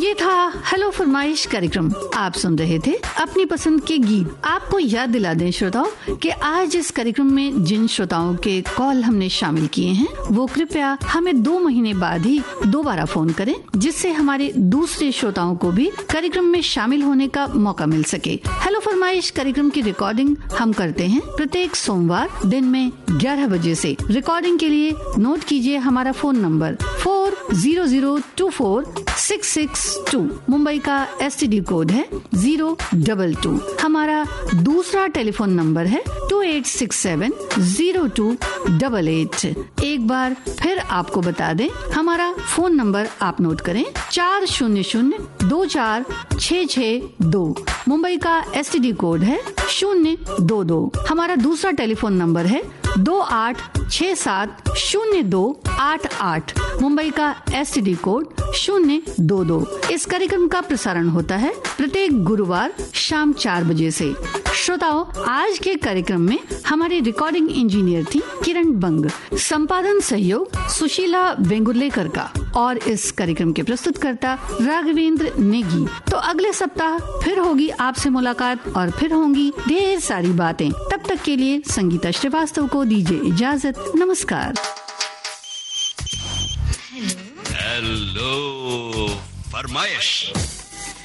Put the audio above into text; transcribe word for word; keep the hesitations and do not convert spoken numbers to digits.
ये था हेलो फरमाइश कार्यक्रम। आप सुन रहे थे अपनी पसंद के गीत। आपको याद दिला दें श्रोताओं कि आज इस कार्यक्रम में जिन श्रोताओं के कॉल हमने शामिल किए हैं वो कृपया हमें दो महीने बाद ही दोबारा फोन करें, जिससे हमारे दूसरे श्रोताओं को भी कार्यक्रम में शामिल होने का मौका मिल सके। हेलो फरमाइश कार्यक्रम की रिकॉर्डिंग हम करते हैं प्रत्येक सोमवार दिन में ग्यारह बजे से। रिकॉर्डिंग के लिए नोट कीजिए हमारा phone number four zero zero to four six six to. Mumbai का एस टी डी कोड है जीरो डबल टू। हमारा दूसरा टेलीफोन नंबर है to eight six seven zero to double eight. एक बार फिर आपको बता दें, हमारा फोन नंबर आप नोट करें चार शून्य शून्य दो चार छः छः दो। मुंबई का एस टी डी कोड है शून्य दो दो। हमारा दूसरा टेलीफोन नंबर है दो आठ छः सात शून्य दो आठ आठ। मुंबई का एस टी डी कोड शून्य दो दो। इस कार्यक्रम का प्रसारण होता है प्रत्येक गुरुवार शाम चार बजे से। श्रोताओं, आज के कार्यक्रम में हमारे रिकॉर्डिंग इंजीनियर थी किरण बंग, संपादन सहयोग सुशीला वेंगुर्लेकर का और इस कार्यक्रम के प्रस्तुतकर्ता राघवेंद्र नेगी। तो अगले सप्ताह फिर होगी आपसे मुलाकात और फिर होंगी ढेर सारी बातें। तब तक के लिए संगीता श्रीवास्तव को दीजिए इजाजत। नमस्कार। हेलो फरमाइश।